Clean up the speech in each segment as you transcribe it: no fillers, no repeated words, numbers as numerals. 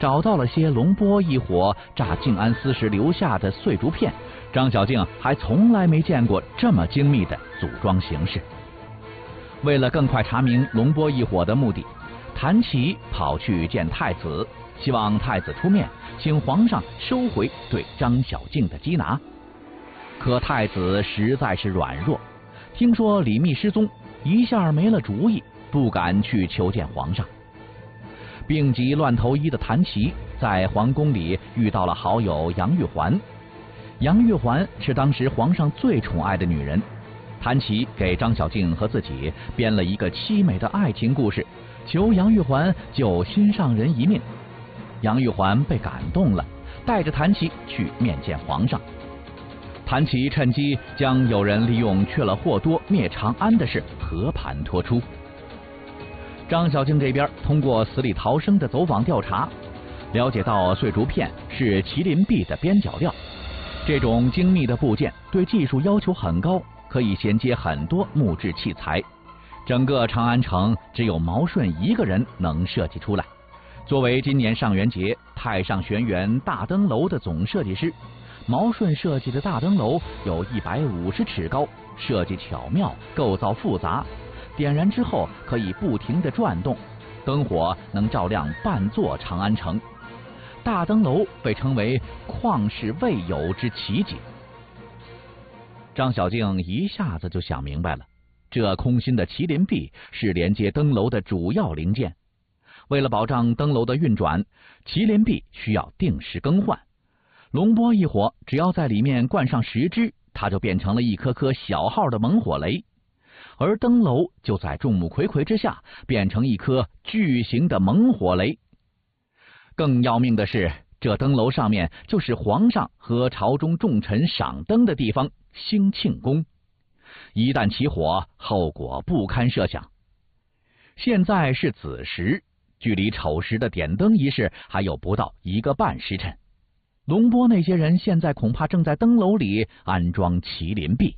找到了些龙波一伙炸静安寺时留下的碎竹片，张小静还从来没见过这么精密的组装形式。为了更快查明龙波一伙的目的，谭琪跑去见太子，希望太子出面，请皇上收回对张小静的缉拿。可太子实在是软弱，听说李密失踪，一下没了主意，不敢去求见皇上。病急乱投医的谭琪在皇宫里遇到了好友杨玉环。杨玉环是当时皇上最宠爱的女人，谭琪给张小静和自己编了一个凄美的爱情故事，求杨玉环救心上人一命。杨玉环被感动了，带着谭琪去面见皇上。谭琪趁机将有人利用去了霍多灭长安的事和盘托出。张小静这边通过死里逃生的走访调查，了解到碎竹片是麒麟臂的边角料，这种精密的部件对技术要求很高，可以衔接很多木质器材。整个长安城只有毛顺一个人能设计出来。作为今年上元节太上玄元大灯楼的总设计师，毛顺设计的大灯楼有150尺高，设计巧妙，构造复杂，点燃之后可以不停地转动，灯火能照亮半座长安城。大灯楼被称为旷世未有之奇景。张小静一下子就想明白了，这空心的麒麟臂是连接灯楼的主要零件。为了保障灯楼的运转，麒麟臂需要定时更换。龙波一伙只要在里面灌上10支，它就变成了一颗颗小号的猛火雷，而灯楼就在众目睽睽之下变成一颗巨型的猛火雷。更要命的是，这灯楼上面就是皇上和朝中重臣赏灯的地方——兴庆宫。一旦起火，后果不堪设想。现在是子时，距离丑时的点灯仪式还有不到1个半时辰。龙波那些人现在恐怕正在灯楼里安装麒麟臂。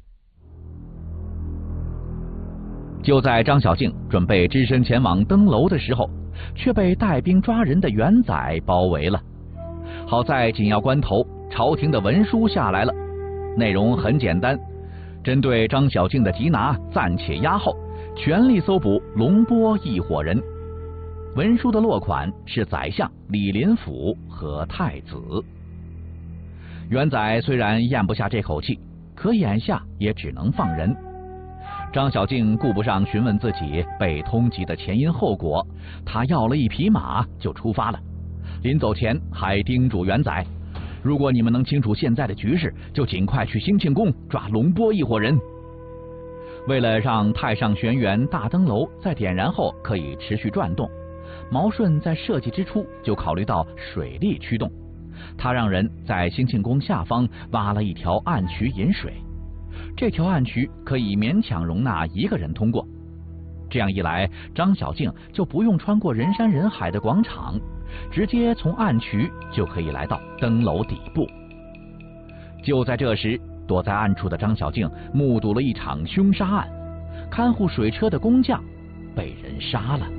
就在张小静准备只身前往灯楼的时候，却被带兵抓人的元宰包围了。好在紧要关头，朝廷的文书下来了，内容很简单，针对张小静的缉拿暂且押后，全力搜捕龙波一伙人。文书的落款是宰相李林甫和太子。元宰虽然咽不下这口气，可眼下也只能放人。张小静顾不上询问自己被通缉的前因后果，他要了一匹马就出发了。临走前还叮嘱元宰，如果你们能清楚现在的局势，就尽快去兴庆宫抓龙波一伙人。为了让太上玄元大灯楼在点燃后可以持续转动，毛顺在设计之初就考虑到水力驱动，他让人在兴庆宫下方挖了一条暗渠引水，这条暗渠可以勉强容纳1个人通过。这样一来，张小静就不用穿过人山人海的广场，直接从暗渠就可以来到灯楼底部。就在这时，躲在暗处的张小静目睹了一场凶杀案，看护水车的工匠被人杀了。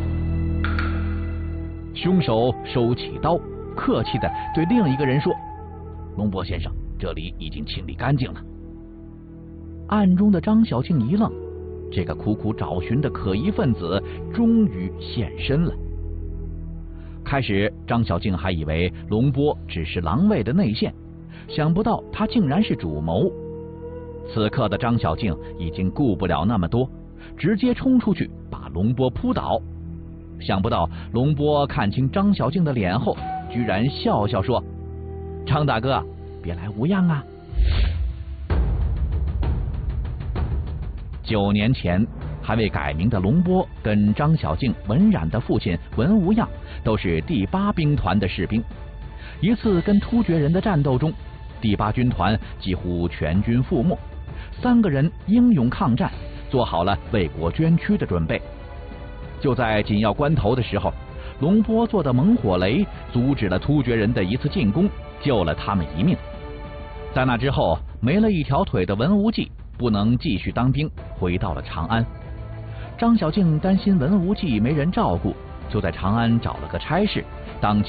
凶手收起刀，客气地对另一个人说：“龙波先生，这里已经清理干净了。”暗中的张小静一愣，这个苦苦找寻的可疑分子终于现身了。开始，张小静还以为龙波只是狼卫的内线，想不到他竟然是主谋。此刻的张小静已经顾不了那么多，直接冲出去把龙波扑倒。想不到龙波看清张小静的脸后，居然笑笑说：“张大哥，别来无恙啊。”9年前，还未改名的龙波跟张小静、文冉的父亲文无恙都是第8兵团的士兵。一次跟突厥人的战斗中，第8军团几乎全军覆没，3个人英勇抗战，做好了为国捐躯的准备。就在紧要关头的时候，龙波做的猛火雷阻止了突厥人的一次进攻，救了他们一命。在那之后，没了一条腿的文无忌不能继续当兵，回到了长安。张小静担心文无忌没人照顾，就在长安找了个差事当